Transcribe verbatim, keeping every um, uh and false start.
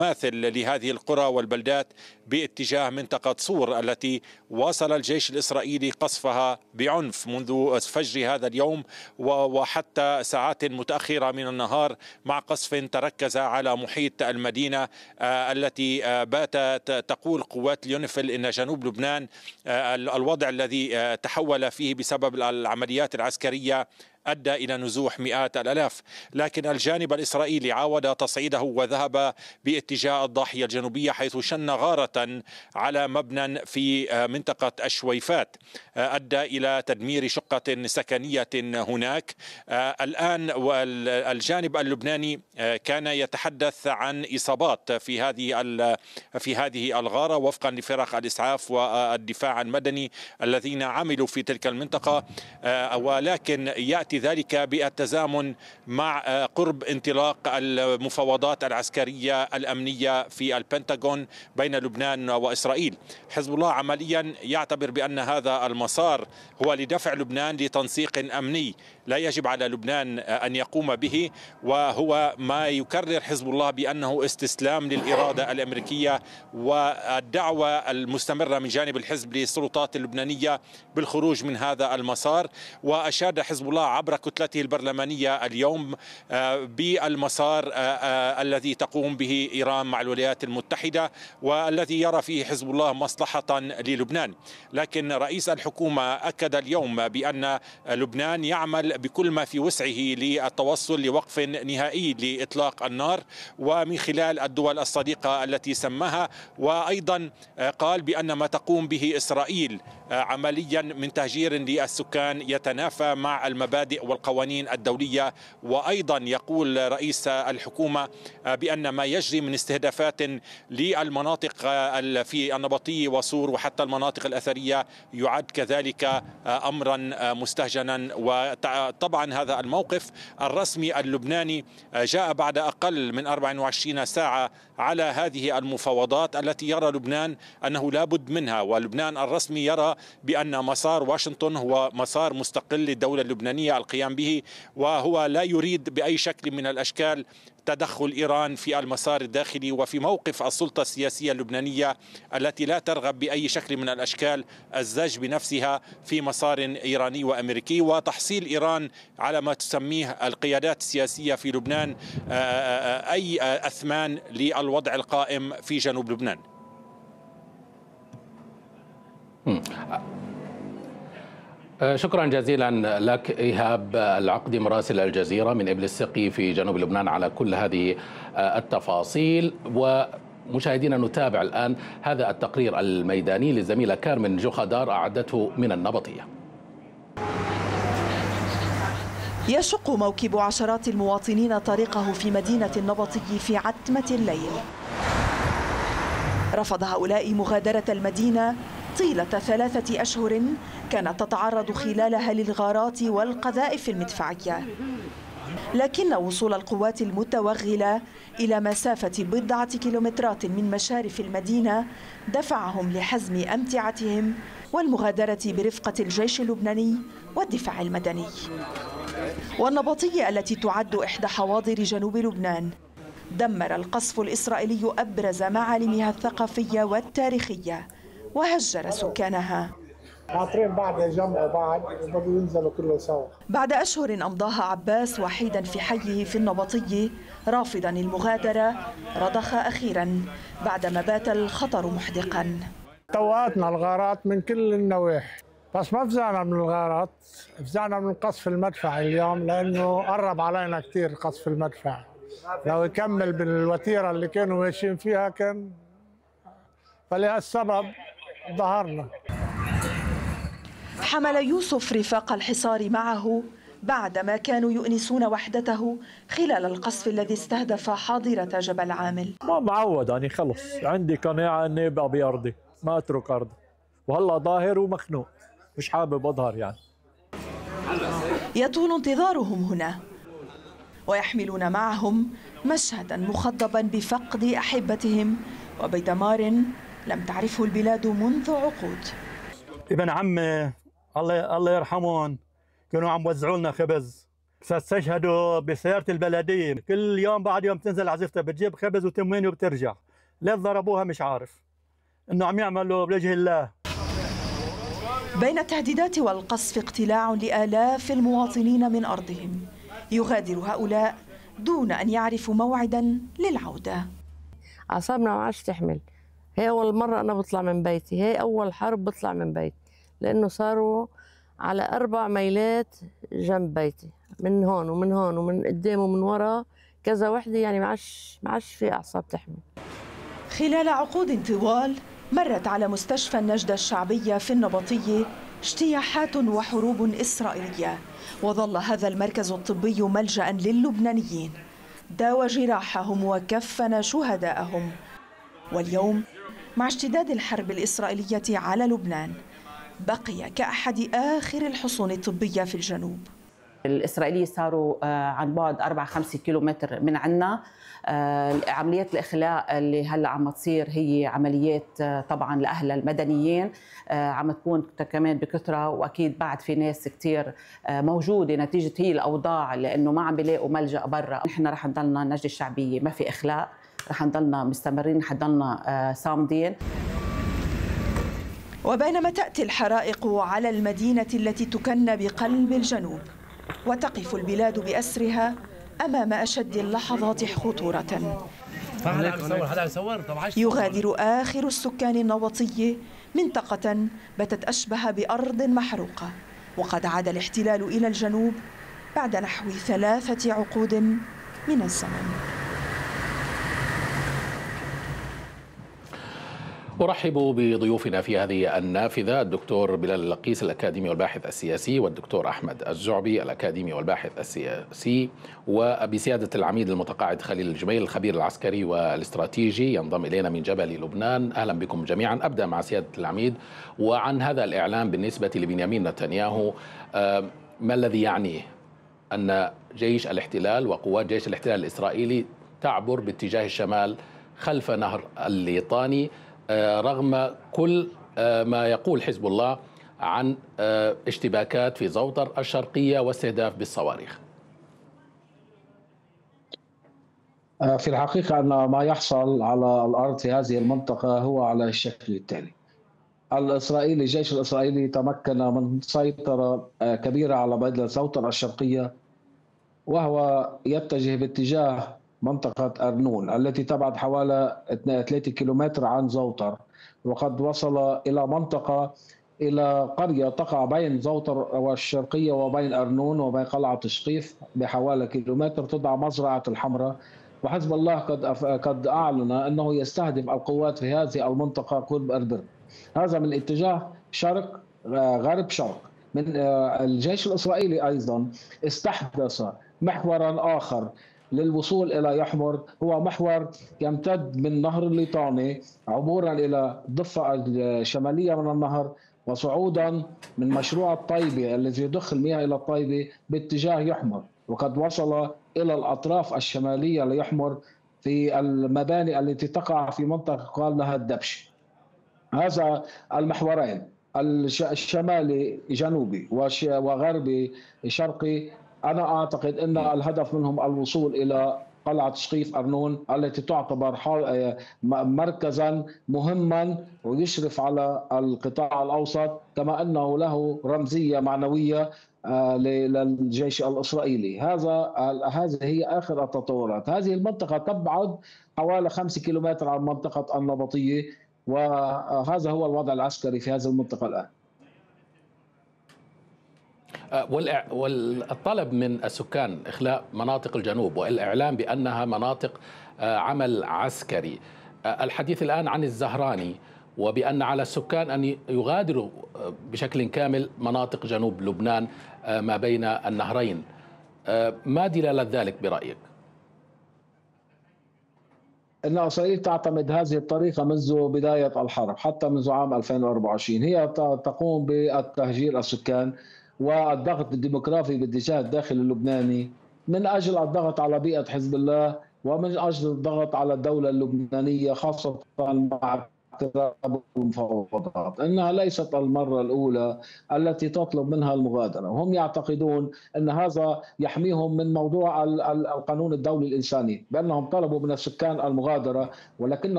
ماثل لهذه القرى والبلدات باتجاه منطقة صور التي واصل الجيش الإسرائيلي قصفها بعنف منذ فجر هذا اليوم وحتى ساعات متأخرة من النهار، مع قصف تركز على محيط المدينة التي بات تقول قوات اليونيفيل إن جنوب لبنان الوضع الذي تحول فيه بسبب العمليات العسكرية أدى إلى نزوح مئات الألاف، لكن الجانب الإسرائيلي عاود تصعيده وذهب باتجاه الضاحية الجنوبية، حيث شن غارة على مبنى في منطقة الشويفات أدى إلى تدمير شقة سكنية هناك. الآن الجانب اللبناني كان يتحدث عن إصابات في هذه في هذه الغارة وفقا لفرق الإسعاف والدفاع المدني الذين عملوا في تلك المنطقة، ولكن يأتي ذلك بالتزامن مع قرب انطلاق المفاوضات العسكرية الأمنية في البنتاغون بين لبنان وإسرائيل. حزب الله عمليا يعتبر بأن هذا المسار هو لدفع لبنان لتنسيق أمني لا يجب على لبنان أن يقوم به، وهو ما يكرر حزب الله بأنه استسلام للإرادة الأمريكية والدعوة المستمرة من جانب الحزب للسلطات اللبنانية بالخروج من هذا المسار. وأشاد حزب الله عبر كتلته البرلمانية اليوم بالمسار الذي تقوم به إيران مع الولايات المتحدة والذي يرى فيه حزب الله مصلحة للبنان. لكن رئيس الحكومة أكد اليوم بأن لبنان يعمل بكل ما في وسعه للتوصل لوقف نهائي لإطلاق النار ومن خلال الدول الصديقة التي سماها، وأيضا قال بأن ما تقوم به إسرائيل عمليا من تهجير للسكان يتنافى مع المبادئ والقوانين الدولية. وأيضا يقول رئيس الحكومة بأن ما يجري من استهدافات للمناطق في النبطية وصور وحتى المناطق الأثرية يعد كذلك أمرا مستهجنا. وطبعا هذا الموقف الرسمي اللبناني جاء بعد أقل من أربع وعشرين ساعة على هذه المفاوضات التي يرى لبنان أنه لا بد منها، ولبنان الرسمي يرى بأن مسار واشنطن هو مسار مستقل للدولة اللبنانية القيام به، وهو لا يريد بأي شكل من الأشكال تدخل إيران في المسار الداخلي وفي موقف السلطة السياسية اللبنانية التي لا ترغب بأي شكل من الأشكال الزج بنفسها في مسار إيراني وأمريكي وتحصيل إيران على ما تسميه القيادات السياسية في لبنان أي أثمان للوضع القائم في جنوب لبنان. شكرا جزيلا لك إيهاب العقدي مراسل الجزيرة من إبل السقي في جنوب لبنان على كل هذه التفاصيل. ومشاهدينا نتابع الآن هذا التقرير الميداني للزميلة كارمن جوخدار أعدته من النبطية. يشق موكب عشرات المواطنين طريقه في مدينة النبطي في عتمة الليل. رفض هؤلاء مغادرة المدينة طيلة ثلاثة أشهر كانت تتعرض خلالها للغارات والقذائف المدفعية، لكن وصول القوات المتوغلة إلى مسافة بضعة كيلومترات من مشارف المدينة دفعهم لحزم أمتعتهم والمغادرة برفقة الجيش اللبناني والدفاع المدني. والنبطية التي تعد إحدى حواضر جنوب لبنان دمر القصف الإسرائيلي أبرز معالمها الثقافية والتاريخية وهجر سكانها. ناطرين بعض يجمعوا بعض وبدوا ينزلوا كله سوا. بعد أشهر أمضاها عباس وحيدا في حيه في النبطية رافضا المغادرة رضخ أخيرا بعدما بات الخطر محدقا. توقتنا الغارات من كل النواحي، بس ما فزعنا من الغارات، فزعنا من قصف المدفع اليوم لأنه قرب علينا كثير قصف المدفع. لو يكمل بالوتيرة اللي كانوا ماشيين فيها كان فلهالسبب ظهرنا. حمل يوسف رفاق الحصار معه بعدما كانوا يؤنسون وحدته خلال القصف الذي استهدف حاضرة جبل عامل. ما معود أنا خلص عندي قناعة أني أبقى بأرضي ما أترك أرضي، وهلا ظاهر ومخنوق مش حابب أظهر يعني. يطول انتظارهم هنا ويحملون معهم مشهدا مخضبا بفقد أحبتهم وبدمار لم تعرفه البلاد منذ عقود. ابن عمي الله الله يرحمهم كانوا عم وزعوا لنا خبز استشهدوا بسيارة البلدية، كل يوم بعد يوم تنزل عزيفتها بتجيب خبز وتموين وبترجع. ليه ضربوها مش عارف، انه عم يعملوا بوجه الله. بين التهديدات والقصف اقتلاع لآلاف المواطنين من أرضهم. يغادر هؤلاء دون أن يعرفوا موعدا للعودة. أعصابنا ما عادش تحمل. هي أول مرة أنا بطلع من بيتي، هي أول حرب بطلع من بيتي، لأنه صاروا على أربع ميلات جنب بيتي، من هون ومن هون ومن قدام ومن ورا كذا وحدة، يعني ما عادش ما عادش في أعصاب تحمل. خلال عقود طوال مرت على مستشفى النجدة الشعبية في النبطية اجتياحات وحروب إسرائيلية، وظل هذا المركز الطبي ملجأ للبنانيين، داوى جراحهم وكفن شهداءهم. واليوم مع اشتداد الحرب الإسرائيلية على لبنان بقي كأحد آخر الحصون الطبية في الجنوب. الإسرائيليين صاروا عن بعد أربعة خمسة كيلومتر من عنا. عمليات الإخلاء اللي هلا عم تصير هي عمليات طبعا لأهل المدنيين، عم تكون كمان بكثرة، وأكيد بعد في ناس كتير موجودة نتيجة هي الأوضاع، لأنه ما عم بيلاقوا ملجأ برا. نحن رح نضلنا النجدة الشعبية ما في إخلاء، رح نضلنا مستمرين، رح نضلنا صامدين. وبينما تأتي الحرائق على المدينة التي تكن بقلب الجنوب، وتقف البلاد بأسرها أمام أشد اللحظات خطورة، يغادر آخر السكان النبطي منطقة باتت أشبه بأرض محروقة، وقد عاد الاحتلال إلى الجنوب بعد نحو ثلاثة عقود من الزمن. أرحب بضيوفنا في هذه النافذة الدكتور بلال اللقيس الأكاديمي والباحث السياسي، والدكتور أحمد الزعبي الأكاديمي والباحث السياسي، وبسيادة العميد المتقاعد خليل الجميل الخبير العسكري والاستراتيجي ينضم إلينا من جبل لبنان. أهلا بكم جميعا. أبدأ مع سيادة العميد وعن هذا الإعلان بالنسبة لبنيامين نتنياهو، ما الذي يعنيه أن جيش الاحتلال وقوات جيش الاحتلال الإسرائيلي تعبر باتجاه الشمال خلف نهر الليطاني رغم كل ما يقول حزب الله عن اشتباكات في زوطر الشرقية واستهداف بالصواريخ؟ في الحقيقة أن ما يحصل على الأرض في هذه المنطقة هو على الشكل التالي: الإسرائيلي الجيش الإسرائيلي تمكن من سيطرة كبيرة على بلدة زوطر الشرقية، وهو يتجه باتجاه منطقة أرنون التي تبعد حوالي ثلاثة كيلومتر عن زوطر، وقد وصل إلى منطقة إلى قرية تقع بين زوطر والشرقية وبين أرنون وبين قلعة شقيف بحوالي كيلومتر، تدعى مزرعة الحمراء. وحزب الله قد قد أعلن أنه يستهدف القوات في هذه المنطقة قرب أربر. هذا من اتجاه شرق غرب شرق. من الجيش الإسرائيلي أيضا استحدث محورا آخر للوصول إلى يحمر، هو محور يمتد من نهر الليطاني عبورا إلى الضفة الشمالية من النهر، وصعودا من مشروع الطيبة الذي يضخ المياه إلى الطيبة باتجاه يحمر، وقد وصل إلى الأطراف الشمالية ليحمر في المباني التي تقع في منطقة قال لها الدبش. هذا المحورين الشمالي جنوبي وغربي شرقي، أنا أعتقد أن الهدف منهم الوصول إلى قلعة شقيف أرنون التي تعتبر مركزا مهما ويشرف على القطاع الأوسط، كما أنه له رمزية معنوية للجيش الإسرائيلي. هذا هذه هي آخر التطورات. هذه المنطقة تبعد حوالي خمسة كيلومتر عن منطقة النبطية، وهذا هو الوضع العسكري في هذه المنطقة الآن. والطلب من السكان إخلاء مناطق الجنوب والإعلام بأنها مناطق عمل عسكري. الحديث الآن عن الزهراني وبأن على السكان أن يغادروا بشكل كامل مناطق جنوب لبنان ما بين النهرين. ما دلالة ذلك برأيك؟ أن إسرائيل تعتمد هذه الطريقة منذ بداية الحرب، حتى منذ عام ألفين وأربعة وعشرين. هي تقوم بالتهجير السكان والضغط الديموغرافي باتجاه الداخل اللبناني من أجل الضغط على بيئة حزب الله ومن أجل الضغط على الدولة اللبنانية، خاصة مع احترام المفاوضات، إنها ليست المرة الأولى التي تطلب منها المغادرة، وهم يعتقدون أن هذا يحميهم من موضوع القانون الدولي الإنساني، بأنهم طلبوا من السكان المغادرة ولكن